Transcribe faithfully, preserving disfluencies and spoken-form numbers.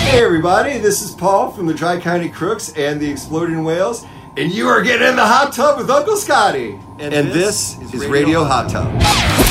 Hey everybody, this is Paul from the Tri-County Crooks and the Exploding Whales, and you are getting in the hot tub with Uncle Scotty. And, and this, this is Radio, Radio Hot Tub.